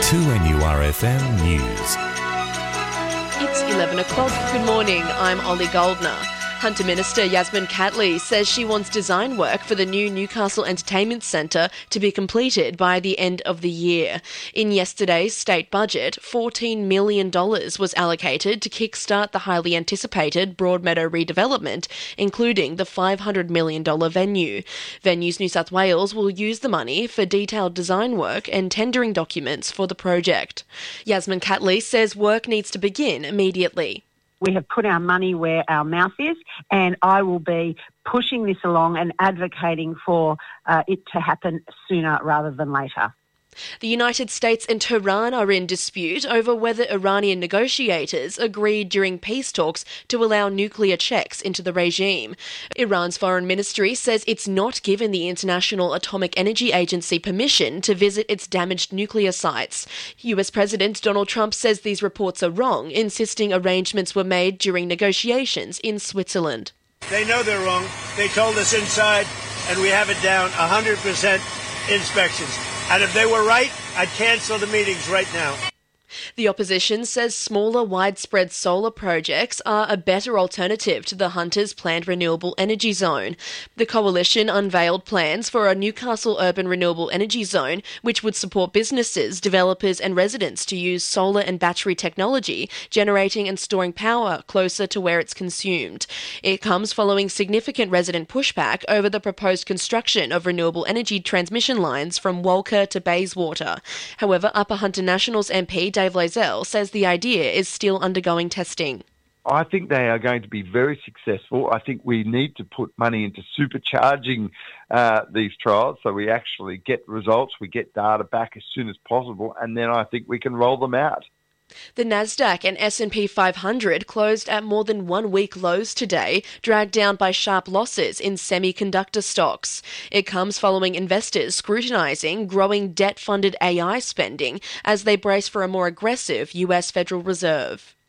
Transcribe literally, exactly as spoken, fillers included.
two N U R F M News. It's eleven o'clock. Good morning, I'm Ollie Goldner. Hunter Minister Yasmin Catley says she wants design work for the new Newcastle Entertainment Centre to be completed by the end of the year. In yesterday's state budget, fourteen million dollars was allocated to kickstart the highly anticipated Broadmeadow redevelopment, including the five hundred million dollars venue. Venues New South Wales will use the money for detailed design work and tendering documents for the project. Yasmin Catley says work needs to begin immediately. We have put our money where our mouth is, and I will be pushing this along and advocating for uh, it to happen sooner rather than later. The United States and Tehran are in dispute over whether Iranian negotiators agreed during peace talks to allow nuclear checks into the regime. Iran's foreign ministry says it's not given the International Atomic Energy Agency permission to visit its damaged nuclear sites. U S President Donald Trump says these reports are wrong, insisting arrangements were made during negotiations in Switzerland. They know they're wrong. They told us inside, and we have it down, one hundred percent inspections. And if they were right, I'd cancel the meetings right now. The opposition says smaller, widespread solar projects are a better alternative to the Hunter's planned renewable energy zone. The coalition unveiled plans for a Newcastle urban renewable energy zone, which would support businesses, developers and residents to use solar and battery technology, generating and storing power closer to where it's consumed. It comes following significant resident pushback over the proposed construction of renewable energy transmission lines from Walker to Bayswater. However, Upper Hunter Nationals M P Dave Loisel says the idea is still undergoing testing. I think they are going to be very successful. I think we need to put money into supercharging uh, these trials so we actually get results, we get data back as soon as possible, and then I think we can roll them out. The Nasdaq and S and P five hundred closed at more than one-week lows today, dragged down by sharp losses in semiconductor stocks. It comes following investors scrutinising growing debt-funded A I spending as they brace for a more aggressive U S Federal Reserve.